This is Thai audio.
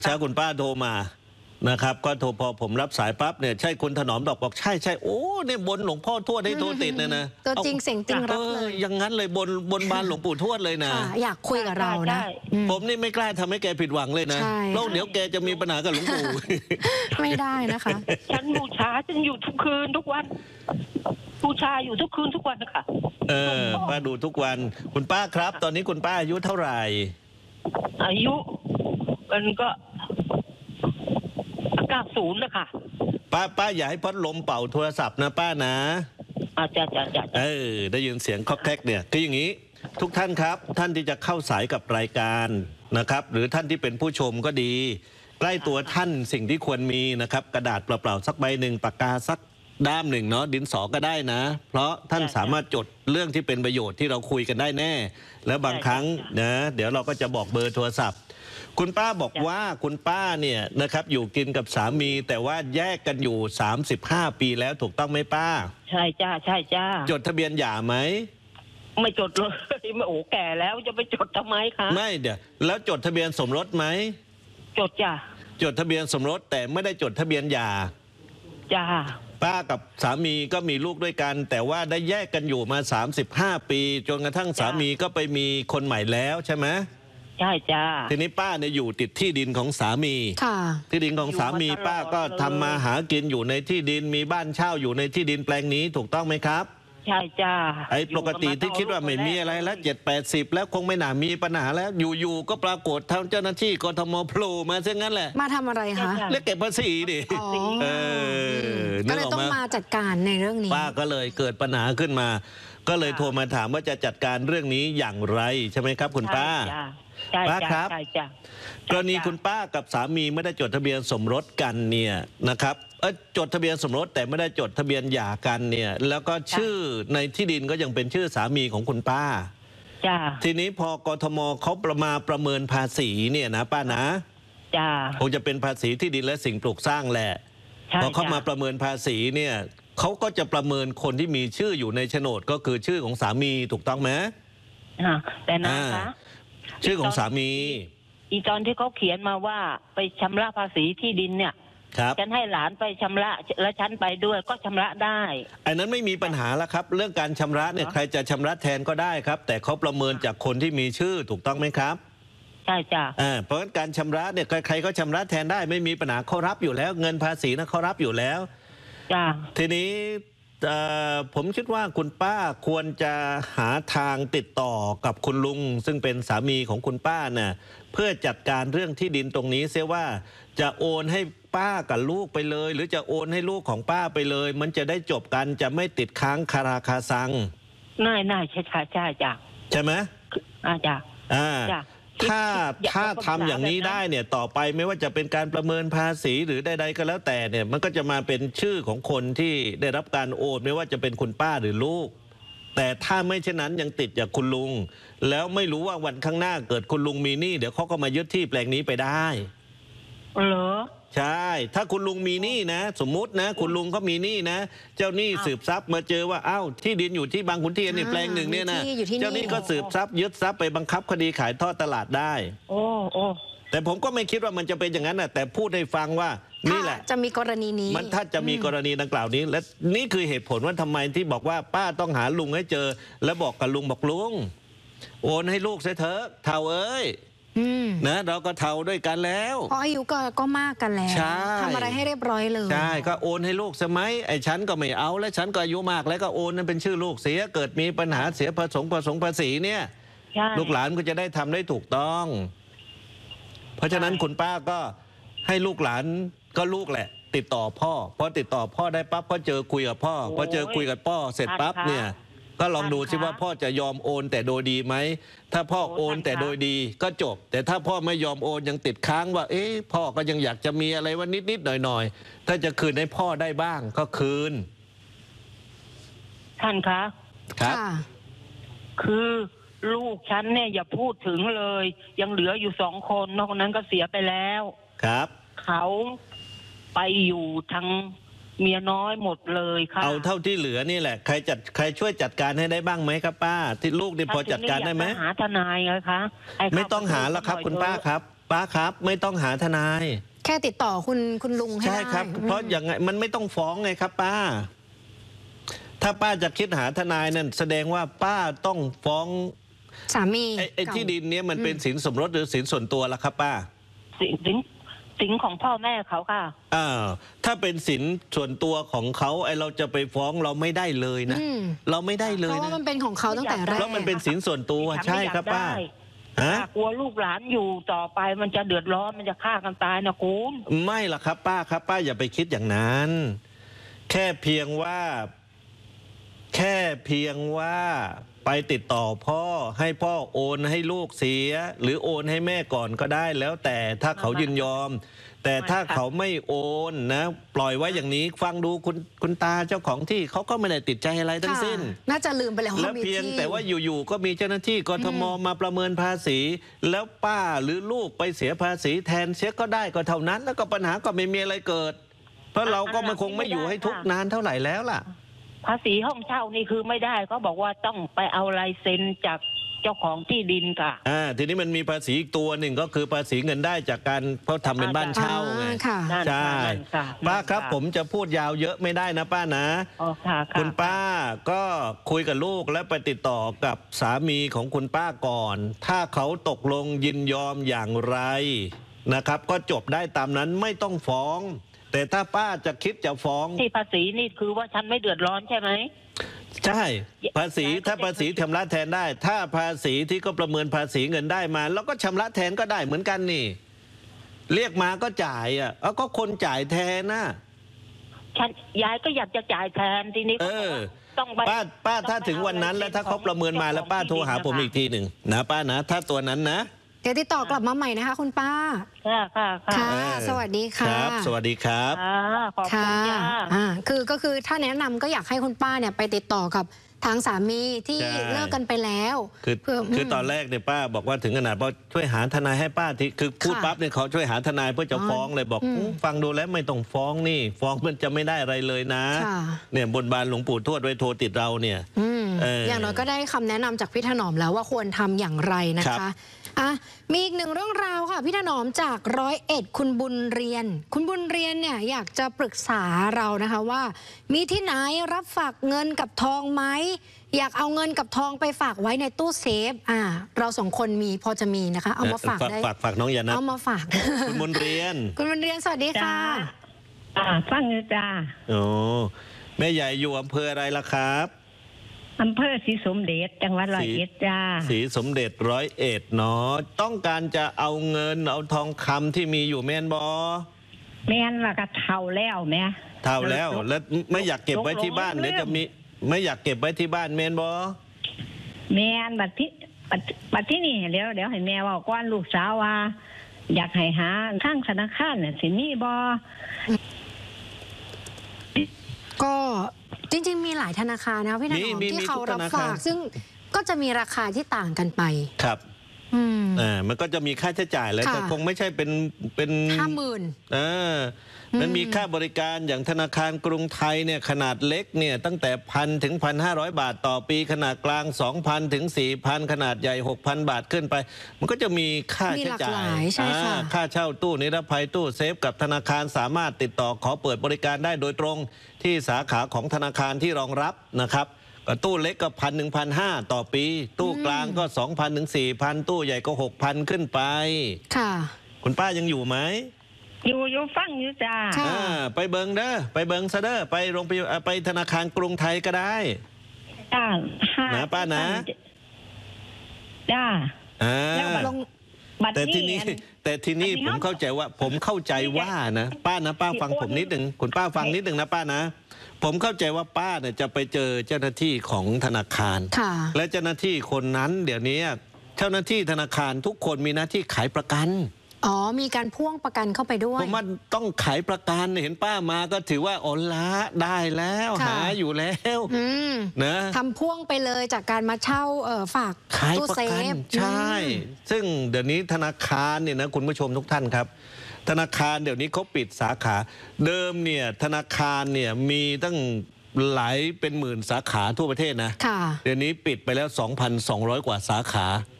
เช้าคุณป้าโทรมานะครับก็โทรพอผมรับสายปั๊บเนี่ยใช่คุณถนอมบอกใช่โอ้เนี่ยบนหลวงพ่อทวดให้โทรติดเนี่ยนะตัวจริงเสียงจริงรับเลยอย่างนั้นเลยบนบานหลวงปู่ทวดเลยนะอยากคุยกับเรานะผมนี่ไม่กล้าทำให้แกผิดหวังเลยนะแล้วเดี๋ยวแกจะมีปัญหากับหลวงปู่ไม่ได้นะคะฉันบูชาฉันอยู่ทุกคืนทุกวันบูชาอยู่ทุกคืนทุกวันนะคะป้าดูทุกวันคุณป้าครับตอนนี้คุณป้าอายุเท่าไหร่อายุมันก็90นะคะป้าอย่าให้พัดลมเป่าโทรศัพท์นะป้านะจ้ะได้ยินเสียงคอกแคกเนี่ยคืออย่างนี้ทุกท่านครับท่านที่จะเข้าสายกับรายการนะครับหรือท่านที่เป็นผู้ชมก็ดีใกล้ตัวท่านสิ่งที่ควรมีนะครับกระดาษเปล่าๆสักใบหนึ่งปากกาสักด้ามหนึ่งเนาะดินสอก็ได้นะเพราะท่านสามารถจดเรื่องที่เป็นประโยชน์ที่เราคุยกันได้แน่แล้วบางครั้งนะเดี๋ยวเราก็จะบอกเบอร์โทรศัพท์คุณป้าบอกว่าคุณป้าเนี่ยนะครับอยู่กินกับสามีแต่ว่าแยกกันอยู่35 ปีแล้วถูกต้องไหมป้าใช่จ้าจดทะเบียนหย่าไหมไม่จดเลยไม่โอ้แก่แล้วจะไปจดทำไมคะไม่เดี๋ยวแล้วจดทะเบียนสมรสไหมจดจ้ะจดทะเบียนสมรสแต่ไม่ได้จดทะเบียนหย่าจ้าป้ากับสามีก็มีลูกด้วยกันแต่ว่าได้แยกกันอยู่มา35 ปีจนกระทั่งสามีก็ไปมีคนใหม่แล้วใช่ไหมใช่จ้าทีนี้ป้าเนี่ยอยู่ติดที่ดินของสามีที่ดินของสามีป้าก็ทำมาหากินอยู่ในที่ดินมีบ้านเช่าอยู่ในที่ดินแปลงนี้ถูกต้องไหมครับใช่จ้าปกติที่คิดว่าไม่มีอะไรแล้ว70-80แล้วคงไม่น่ามีปัญหาแล้วอยู่ๆก็ปรากฏทางเจ้าหน้าที่กทมโผล่มาซะงั้นแหละมาทำอะไรคะเรียกเก็บภาษีดิก็เลยต้องมาจัดการในเรื่องนี้ป้าก็เลยเกิดปัญหาขึ้นมาก็เลยโทรมาถามว่าจะจัดการเรื่องนี้อย่างไรใช่ไหมครับคุณป้าป้าครับกรณีคุณป้ากับสามีไม่ได้จดทะเบียนสมรสกันเนี่ยนะครับจดทะเบียนสมรสแต่ไม่ได้จดทะเบียนหย่ากันเนี่ยแล้วก็ชื่อในที่ดินก็ยังเป็นชื่อสามีของคุณป้าทีนี้พอกทมเขาประเมินภาษีเนี่ยนะป้านะคงจะเป็นภาษีที่ดินและสิ่งปลูกสร้างแหละพอเขามาประเมินภาษีเนี่ยเขาก็จะประเมินคนที่มีชื่ออยู่ในโฉนดก็คือชื่อของสามีถูกต้องไหมแต่นะคะชื่อของสามีอีตอนที่เขาเขียนมาว่าไปชำระภาษีที่ดินเนี่ยฉันให้หลานไปชำระและฉันไปด้วยก็ชำระได้อันนั้นไม่มีปัญหาแล้วครับเรื่องการชำระเนี่ยใครจะชำระแทนก็ได้ครับแต่เขาประเมินจากคนที่มีชื่อถูกต้องไหมครับใช่จ้ะเพราะฉะนั้นการชำระเนี่ยใครก็ชำระแทนได้ไม่มีปัญหาเขารับอยู่แล้วเงินภาษีนะเขารับอยู่แล้วจ้ะทีนี้ผมคิดว่าคุณป้าควรจะหาทางติดต่อกับคุณลุงซึ่งเป็นสามีของคุณป้าเนี่ยเพื่อจัดการเรื่องที่ดินตรงนี้เสียว่าจะโอนให้ป้ากับลูกไปเลยหรือจะโอนให้ลูกของป้าไปเลยมันจะได้จบกันจะไม่ติดค้างคาราคาซังน่าใช่จ้ะใช่ไหมจ้ะถ้าทำอย่างนี้ได้เนี่ยต่อไปไม่ว่าจะเป็นการประเมินภาษีหรือใดๆก็แล้วแต่เนี่ยมันก็จะมาเป็นชื่อของคนที่ได้รับการโอนไม่ว่าจะเป็นคุณป้าหรือลูกแต่ถ้าไม่เช่นนั้นยังติดจากคุณลุงแล้วไม่รู้ว่าวันข้างหน้าเกิดคุณลุงมีหนี้เดี๋ยวเขาก็มายึดที่แปลงนี้ไปได้เหรอใช่ถ้าคุณลุงมีหนี้นะสมมุตินะคุณลุงเขามีหนี้นะเจ้าหนี้สืบทรัพย์มาเจอว่าอ้าวที่ดินอยู่ที่บางขุนเทียนนี่แปลงหนึ่งเนี่ยนะเจ้าหนี้ก็สืบทรัพย์ยึดทรัพย์ไปบังคับคดีขายทอดตลาดได้โอ้แต่ผมก็ไม่คิดว่ามันจะเป็นอย่างนั้นนะแต่พูดให้ฟังว่านี่แหละจะมีกรณีนี้มันถ้าจะมีกรณีดังกล่าวนี้และนี่คือเหตุผลว่าทำไมที่บอกว่าป้าต้องหาลุงให้เจอแล้วบอกกับลุงบอกลุงโอนให้ลูกเสียเถอะเท่าเอ้ยนะเราก็เท่าด้วยกันแล้วเพราะอายุก็มากกันแล้วทำอะไรให้เรียบร้อยเลยใช่ก็โอนให้ลูกสมัยไอ้ฉันก็ไม่เอาและฉันก็อายุมากแล้วก็โอนนั่นเป็นชื่อลูกเสียเกิดมีปัญหาเสียผสมภาษีเนี่ยลูกหลานก็จะได้ทำได้ถูกต้องเพราะฉะนั้นคุณป้าก็ให้ลูกหลานก็ลูกแหละติดต่อพ่อพอติดต่อพ่อได้ปั๊บก็เจอคุยกับพ่อพอเจอคุยกับพ่อเสร็จปั๊บเนี่ยก็ลองดูซิว่าพ่อจะยอมโอนแต่โดยดีไหมถ้าพ่อโอนแต่โดยดีก็จบแต่ถ้าพ่อไม่ยอมโอนยังติดค้างว่าพ่อก็ยังอยากจะมีอะไรว่านิดหน่อยถ้าจะคืนให้พ่อได้บ้างก็คืนท่านคะครับคือลูกฉันเนี่ยอย่าพูดถึงเลยยังเหลืออยู่2 คนนอกนั้นก็เสียไปแล้วครับเขาไปอยู่ทางเมียน้อยหมดเลยค่ะเอาเท่าที่เหลือนี่แหละใครช่วยจัดการให้ได้บ้างไหมครับป้าที่ลูกนี่พอจัดการได้ไหมหาทนายไงคะไม่ต้องหาแล้วครับคุณป้าครับป้าครับไม่ต้องหาทนายแค่ติดต่อคุณลุงให้ใช่ได้ครับ เพราะอย่างไงมันไม่ต้องฟ้องไงครับป้า ถ้าป้าจะคิดหาทนายนั่นแสดงว่าป้าต้องฟ้องสามีไอ้ที่ดินเนี้ยมันเป็นสินสมรสหรือสินส่วนตัวล่ะครับป้าสินของพ่อแม่เขาค่ะถ้าเป็นสินส่วนตัวของเขาไอ้เราจะไปฟ้องเราไม่ได้เลยนะ เราไม่ได้เลเพยราะว่านะมันเป็นของเขาตั้งแต่แรกแล้วมันเป็นสินส่วนตัวใช่ครับป้าฮะกลัวลูกหลานอยู่ต่อไปมันจะเดือดร้อนมันจะฆ่ากันตายนะคุณไม่ล่ะครับป้าครับป้าอย่าไปคิดอย่างนั้น แค่เพียงว่าไปติดต่อพ่อให้พ่อโอนให้ลูกเสีย หรือโอนให้แม่ก่อนก็ได้แล้วแต่ถ้าเขายินยอม แต่ถ้าเขาไม่โอนนะปล่อยไว้อย่างนี้ฟังดูคุณตาเจ้าของที่เขาก็ไม่ได้ติดใจอะไรทั้งสิ้นน่าจะลืมไปแล้วแล้วว่ามีเพียงที่แต่ว่าอยู่ๆก็มีเจ้าหน้าที่กทมมาประเมินภาษี แล้วป้าหรือลูกไปเสียภาษีแทนเสียก็ได้ก็เท่านั้น แล้วก็ปัญหาก็ไม่มีอะไรเกิด เพราะเราก็มันคงไม่อยู่ให้ทุกนานเท่าไหร่แล้วล่ะภาษีห้องเช่านี่คือไม่ได้เขาบอกว่าต้องไปเอาลายเซ็นจากเจ้าของที่ดินค่ะทีนี้มันมีภาษีอีกตัวหนึ่งก็คือภาษีเงินได้จากการเขาทำเป็นบ้านเช่าไงค่ะใช่ป้าครับผมจะพูดยาวเยอะไม่ได้นะป้านะอ๋อค่ะคุณป้าก็คุยกับลูกแล้วไปติดต่อกับสามีของคุณป้าก่อน ถ้าเขาตกลงยินยอมอย่างไรนะครับ ก็จบได้ตามนั้นไม่ต้องฟ้อง แต่ถ้าป้าจะคิดจะฟ้องที่ภาษีนี่คือว่าฉันไม่เดือดร้อนใช่ไหมใช่ภาษีถ้าภาษีชำระแทนได้ ถ้าภาษีที่ก็ประเมินภาษีเงินได้มา แล้วก็ชำระแทนก็ได้เหมือนกันนี่ เรียกมาก็จ่ายก็คนจ่ายแทนนะฉันยายก็อยากจะจ่ายแทนทีนี้ต้องไปป้าถ้าถึงวันนั้นแล้วถ้าเขาประเมินมาแล้วป้าโทรหาผมอีกทีหนึ่งนะป้านะถ้าตัวนั้นนะเดี๋ยวติดต่อกลับมาใหม่นะคะคุณป้าค่ะสวัสดีค่ะครับ สวัสดีครับขอบคุณจ้าก็คือถ้าแนะนำก็อยากให้คุณป้าเนี่ยไปติดต่อกับทางสามีที่ใช่เลิกกันไปแล้วคือตอนแรกเนี่ยป้าบอกว่าถึงขนาดว่าช่วยหาทนายให้ป้าที่คือพูดปั๊บเนี่ยเขาช่วยหาทนายเพื่อจะฟ้องเลยบอกฟังดูแล้วไม่ต้องฟ้องนี่ ฟ้องมันจะไม่ได้อะไรเลยนะ เนี่ยบนบานหลวงปู่ทวดไว้โทรติดเราเนี่ยอย่างน้อยก็ได้คำแนะนำจากพี่ถนอมแล้วว่าควรทำอย่างไรนะคะมีอีกหนึ่งเรื่องราวค่ะพี่ถนอมจาก101คุณบุญเรียนเนี่ยอยากจะปรึกษาเรานะคะว่ามีที่ไหนรับฝากเงินกับทองไหมอยากเอาเงินกับทองไปฝากไว้ในตู้เซฟเราสองคนพอจะมีนะคะเอามาฝากได้ฝากน้องยานะเอามาฝากคุณบุญเรียนคุณบุญเรียนสวัสดีค่ะฟังเลยจ้าโอ้แม่ใหญ่อยู่อำเภออะไรล่ะครับอำเภอศรีสมเด็จจังหวัด101จ้าศรีสมเด็จ101เนาะต้องการจะเอาเงินเอาทองคำที่มีอยู่แม่นบอแม่นล่ะก็เท่าแล้วแม่เท่าแล้วแล้วไม่อยากเก็บไว้ที่บ้านเดี๋ยวจะมีไม่อยากเก็บไว้ที่บ้านแม่นบอแม่นบัดที่นี่เดี๋ยวให้แม่ว่าก่อนลูกสาวว่าอยากให้หาทางธนาคารน่ะสิมีบ่ก็จริงๆมีหลายธนาคารนะพี่ถนอมที่เขารับฝากซึ่งก็จะมีราคาที่ต่างกันไปครับมันก็จะมีค่าใช้จ่ายแล้วแต่คงไม่ใช่เป็น 50,000 มันมีค่าบริการอย่างธนาคารกรุงไทยเนี่ยขนาดเล็กเนี่ยตั้งแต่1,000 ถึง 1,500 บาทต่อปีขนาดกลาง 2,000 ถึง 4,000 ขนาดใหญ่ 6,000 บาทขึ้นไปมันก็จะมีค่าใช้จ่ายค่าเช่าตู้นิรภัยตู้เซฟกับธนาคารสามารถติดต่อขอเปิดบริการได้โดยตรงที่สาขาของธนาคารที่รองรับนะครับก็ตู้เล็กก็1,000 1,500 ต่อปีตู้กลางก็ 2,000 ถึง 4,000 ตู้ใหญ่ก็ 6,000 ขึ้นไปค่ะคุณป้ายังอยู่ไหมอยู่ฟังอยู่จ้าไปเบิงเด้อไปเบิงซะเด้อไปโรงพยาบาลไปธนาคารกรุงไทยก็ได้นะป้านะจ้าแต่ทีนี้ผมเข้าใจว่านะป้านะป้าฟังผมนิดหนึ่งคุณป้าฟังนิดหนึ่งนะป้านะผมเข้าใจว่าป้าเนี่ยจะไปเจอเจ้าหน้าที่ของธนาคารและเจ้าหน้าที่คนนั้นเดี๋ยวนี้เจ้าหน้าที่ธนาคารทุกคนมีหน้าที่ขายประกันมีการพ่วงประกันเข้าไปด้วยผมว่าต้องขายประกันเห็นป้ามาก็ถือว่าอ๋อละได้แล้วหาอยู่แล้วนะทำพ่วงไปเลยจากการมาเช่าฝากตู้เซฟใช่ซึ่งเดี๋ยวนี้ธนาคารเนี่ยนะคุณผู้ชมทุกท่านครับธนาคารเดี๋ยวนี้เขาปิดสาขาเดิมเนี่ยธนาคารเนี่ยมีตั้งหลายเป็นหมื่นสาขาทั่วประเทศนะเดี๋ยวนี้ปิดไปแล้ว 2,200 กว่าสาขา